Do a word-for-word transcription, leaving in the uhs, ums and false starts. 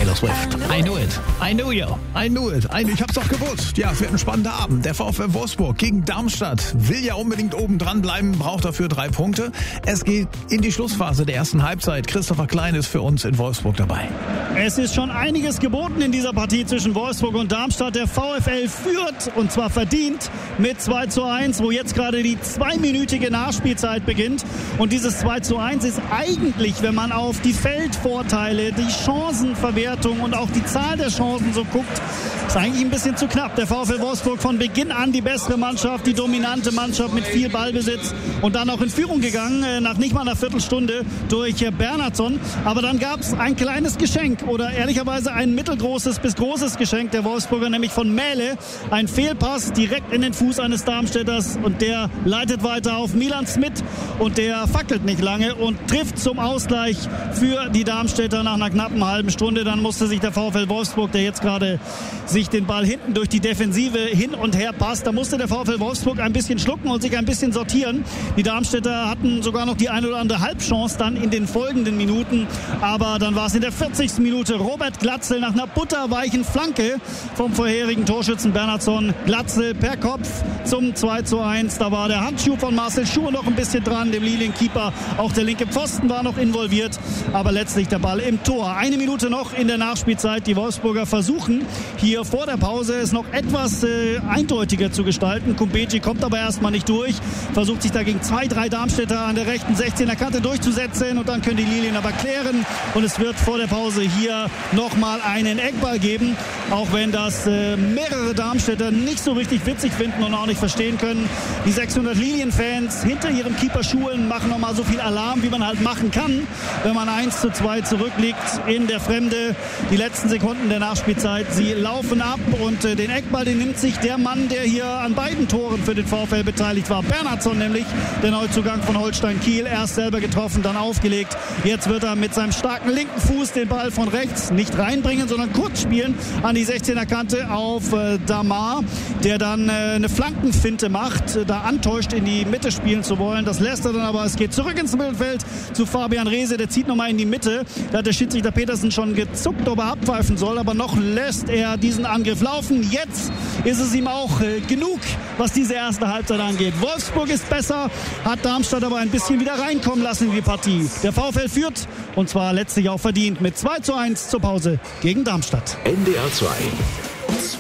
Taylor Swift. I knew it. I knew you. I knew it. I knew, ich hab's doch gewusst. Ja, es wird ein spannender Abend. Der VfL Wolfsburg gegen Darmstadt will ja unbedingt oben dran bleiben, braucht dafür drei Punkte. Es geht in die Schlussphase der ersten Halbzeit. Christopher Klein ist für uns in Wolfsburg dabei. Es ist schon einiges geboten in dieser Partie zwischen Wolfsburg und Darmstadt. Der VfL führt, und zwar verdient, mit zwei zu eins, wo jetzt gerade die zweiminütige Nachspielzeit beginnt. Und dieses zwei zu eins ist eigentlich, wenn man auf die Feldvorteile, die Chancenverwertung und auch die Zahl der Chancen so guckt, ist eigentlich ein bisschen zu knapp. Der VfL Wolfsburg von Beginn an die bessere Mannschaft, die dominante Mannschaft mit viel Ballbesitz und dann auch in Führung gegangen, nach nicht mal einer Viertelstunde durch Bernhardsson. Aber dann gab es ein kleines Geschenk oder ehrlicherweise ein mittelgroßes bis großes Geschenk der Wolfsburger, nämlich von Mähle. Ein Fehlpass direkt in den Fuß eines Darmstädters und der leitet weiter auf Milan Smith und der fackelt nicht lange und trifft zum Ausgleich für die Darmstädter nach einer knappen halben Stunde. Dann musste sich der VfL Wolfsburg, der jetzt gerade sich den Ball hinten durch die Defensive hin und her passt, da musste der VfL Wolfsburg ein bisschen schlucken und sich ein bisschen sortieren. Die Darmstädter hatten sogar noch die eine oder andere Halbchance dann in den folgenden Minuten, aber dann war es in der vierzigsten Minute Robert Glatzel nach einer butterweichen Flanke vom vorherigen Torschützen Bernhardsson. Glatzel per Kopf zum zwei zu eins. Da war der Handschuh von Marcel Schur noch ein bisschen dran, dem Lilienkeeper. Auch der linke Pfosten war noch involviert, aber letztlich der Ball im Tor. Eine Minute noch in der Nachspielzeit. Die Wolfsburger versuchen hier vor der Pause es noch etwas äh, eindeutiger zu gestalten. Kumbeci kommt aber erstmal nicht durch, versucht sich dagegen zwei, drei Darmstädter an der rechten sechzehner Kante durchzusetzen und dann können die Lilien aber klären und es wird vor der Pause hier nochmal einen Eckball geben, auch wenn das äh, mehrere Darmstädter nicht so richtig witzig finden und auch nicht verstehen können. Die sechshundert Lilienfans hinter ihrem Keeper Schulen machen nochmal so viel Alarm, wie man halt machen kann, wenn man eins zu zwei zurückliegt in der Fremde. Die letzten Sekunden der Nachspielzeit, sie laufen ab und äh, den Eckball, den nimmt sich der Mann, der hier an beiden Toren für den VfL beteiligt war. Bernhardsson nämlich, der Neuzugang von Holstein Kiel, erst selber getroffen, dann aufgelegt. Jetzt wird er mit seinem starken linken Fuß den Ball von rechts nicht reinbringen, sondern kurz spielen an die sechzehner Kante auf äh, Damar, der dann äh, eine Flankenfinte macht, äh, da antäuscht, in die Mitte spielen zu wollen. Das lässt er dann aber, es geht zurück ins Mittelfeld zu Fabian Reese, der zieht nochmal in die Mitte. Da hat der Schiedsrichter Petersen schon gezuckt, ob er abpfeifen soll, aber noch lässt er diesen Angriff laufen. Jetzt ist es ihm auch äh, genug, was diese erste Halbzeit angeht. Wolfsburg ist besser, hat Darmstadt aber ein bisschen wieder reinkommen lassen in die Partie. Der VfL führt und zwar letztlich auch verdient mit zwei zu eins zur Pause gegen Darmstadt. N D R zwei